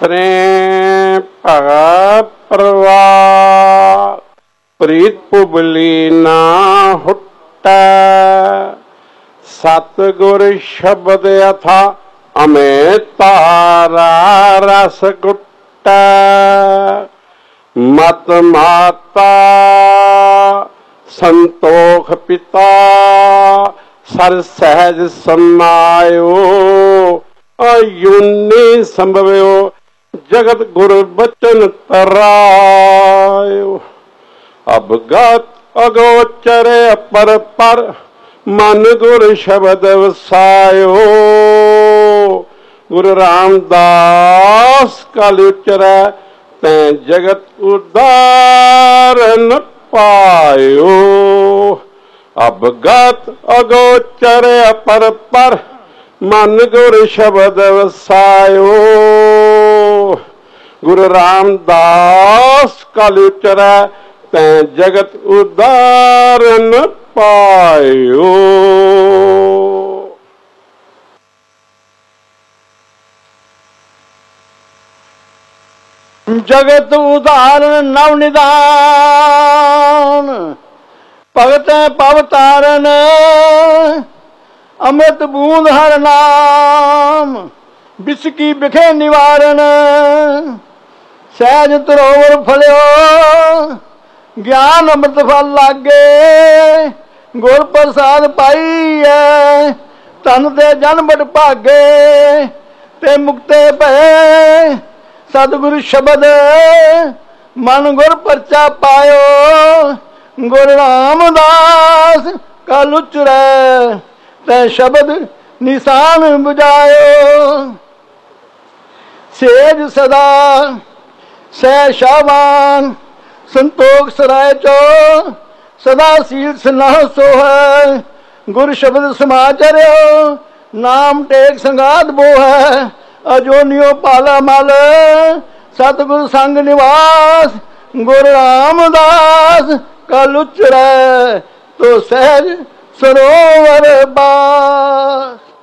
आखरे भगत परवार, प्रीत पुबली ना हुट्टै। सतगुर शब्द अथा अमें तारा रस गुट्टै। मत माता संतोख पिता, सर सहज समायो। अयुनि संभव्यो, जगत गुरु बचन तरायो। अवगत अगोचर पर पर, मन गुर शब्द वसायो। गुरु रामदास कल उचरै, तैं जगत उदारन पायो। अवगत अगोचर पर पर, मन गुर शब्द वसायो। गुरु रामदास कल उचरै, तैं जगत उदारन पायो। जगत उदाहरण नव निदान, भगत पव तारन। अमृत बूंद हर नाम, बिसकी बिखे निवारण। सहज तरोवर फलियो, ज्ञान अमृत फल लागे। गुर प्रसाद पाईए, तन ते जन बड़ भागे। ते मुक्ते भये सतगुरु शब्द, मन गुर परचा पायो। गुरु रामदास कल उचरै, तै शब्द निशान बुझायो। सेज सदा सह शाबान, संतोख सराय चो। सदा सील स्नाह सोहै, गुरु शब्द समाचर्यो। नाम टेक संगात बोहै, अजोनियो पाला मल। सतगुरु संग निवास, गुरु रामदास कल उचरै। तो सहज सरोवर बास।